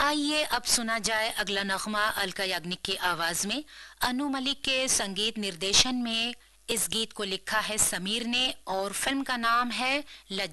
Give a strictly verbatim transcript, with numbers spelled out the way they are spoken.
आइए अब सुना जाए अगला नगमा अलका याग्निक की आवाज में। अनु मलिक के संगीत निर्देशन में इस गीत को लिखा है समीर ने और फिल्म का नाम है लज्जा।